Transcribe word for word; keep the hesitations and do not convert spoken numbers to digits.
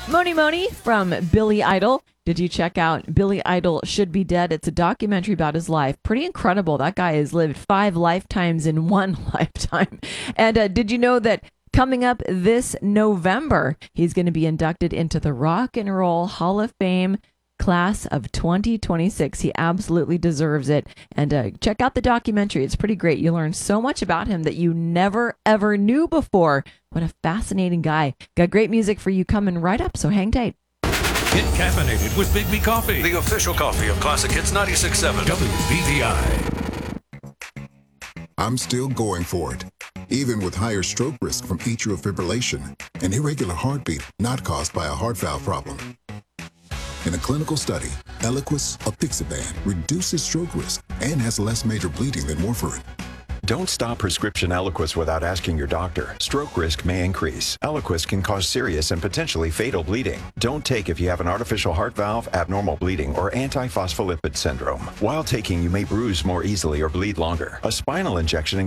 Moni Moni from Billy Idol. Did you check out Billy Idol Should Be Dead? It's a documentary about his life. Pretty incredible. That guy has lived five lifetimes in one lifetime. And uh, did you know that coming up this November, he's going to be inducted into the Rock and Roll Hall of Fame class of twenty twenty-six. He absolutely deserves it. And uh, check out the documentary. It's pretty great. You learn so much about him that you never, ever knew before. What a fascinating guy. Got great music for you coming right up, so hang tight. Get caffeinated with Big B Coffee, the official coffee of Classic Hits ninety-six point seven W B T I. I'm still going for it, even with higher stroke risk from atrial fibrillation, an irregular heartbeat not caused by a heart valve problem. In a clinical study, Eliquis apixaban reduces stroke risk and has less major bleeding than warfarin. Don't stop prescription Eliquis without asking your doctor. Stroke risk may increase. Eliquis can cause serious and potentially fatal bleeding. Don't take if you have an artificial heart valve, abnormal bleeding, or antiphospholipid syndrome. While taking, you may bruise more easily or bleed longer. A spinal injection